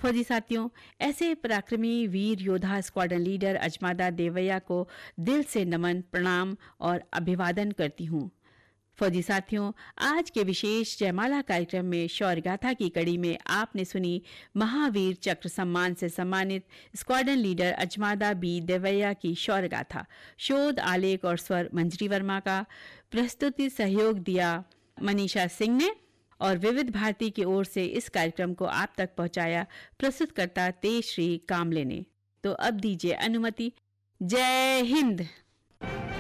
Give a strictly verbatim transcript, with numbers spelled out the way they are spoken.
फौजी साथियों, ऐसे पराक्रमी वीर योद्धा स्क्वाड्रन लीडर अजमादा देवैया को दिल से नमन, प्रणाम और अभिवादन करती हूँ। फौजी साथियों, आज के विशेष जयमाला कार्यक्रम में शौर्य गाथा की कड़ी में आपने सुनी महावीर चक्र सम्मान से सम्मानित स्क्वाड्रन लीडर अजमादा बी देवैया की शौर्य गाथा। शोध, आलेख और स्वर मंजरी वर्मा का, प्रस्तुति सहयोग दिया मनीषा सिंह ने और विविध भारती की ओर से इस कार्यक्रम को आप तक पहुंचाया प्रस्तुतकर्ता तेजश्री कामले ने। तो अब दीजिए अनुमति। जय हिंद।